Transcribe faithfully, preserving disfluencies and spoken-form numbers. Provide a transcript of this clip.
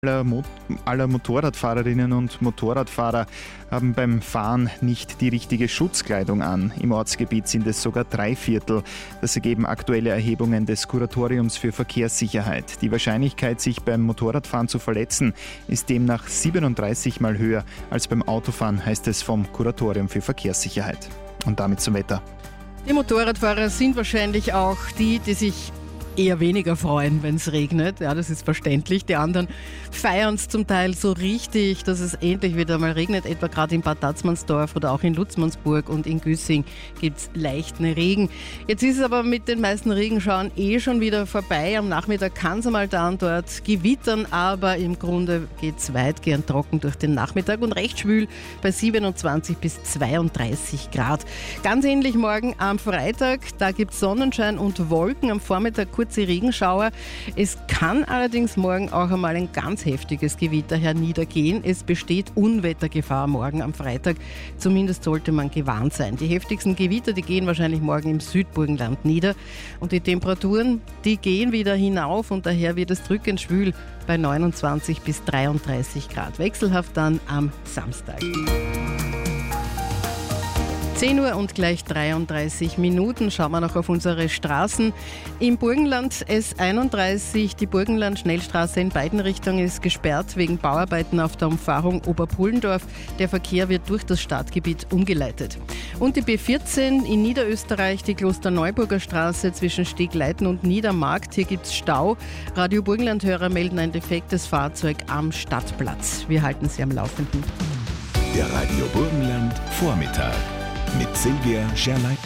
aller, Mo- aller Motorradfahrerinnen und Motorradfahrer haben beim Fahren nicht die richtige Schutzkleidung an. Im Ortsgebiet sind es sogar drei Viertel. Das ergeben aktuelle Erhebungen des Kuratoriums für Verkehrssicherheit. Die Wahrscheinlichkeit, sich beim Motorradfahren zu verletzen, ist demnach siebenunddreißig Mal höher als beim Autofahren, heißt es vom Kuratorium für Verkehrssicherheit. Und damit zum Wetter. Die Motorradfahrer sind wahrscheinlich auch die, die sich eher weniger freuen, wenn es regnet. Ja, das ist verständlich. Die anderen feiern es zum Teil so richtig, dass es endlich wieder mal regnet. Etwa gerade in Bad Tatzmannsdorf oder auch in Lutzmannsburg und in Güssing gibt es leichten Regen. Jetzt ist es aber mit den meisten Regenschauern eh schon wieder vorbei. Am Nachmittag kann es einmal da und dort gewittern, aber im Grunde geht es weitgehend trocken durch den Nachmittag und recht schwül bei siebenundzwanzig bis zweiunddreißig Grad. Ganz ähnlich morgen am Freitag. Da gibt es Sonnenschein und Wolken. Am Vormittag kurze Regenschauer. Es kann allerdings morgen auch einmal ein ganz heftiges Gewitter herniedergehen. Es besteht Unwettergefahr morgen am Freitag. Zumindest sollte man gewarnt sein. Die heftigsten Gewitter, die gehen wahrscheinlich morgen im Südburgenland nieder. Und die Temperaturen, die gehen wieder hinauf und daher wird es drückend schwül bei neunundzwanzig bis dreiunddreißig Grad. Wechselhaft dann am Samstag. zehn Uhr und gleich dreiunddreißig Minuten. Schauen wir noch auf unsere Straßen. Im Burgenland S einunddreißig, die Burgenland-Schnellstraße in beiden Richtungen ist gesperrt wegen Bauarbeiten auf der Umfahrung Oberpullendorf. Der Verkehr wird durch das Stadtgebiet umgeleitet. Und die B vierzehn in Niederösterreich, die Klosterneuburger Straße zwischen Stegleiten und Niedermarkt. Hier gibt es Stau. Radio Burgenland-Hörer melden ein defektes Fahrzeug am Stadtplatz. Wir halten Sie am Laufenden. Der Radio Burgenland Vormittag mit Silvia Scherleitner.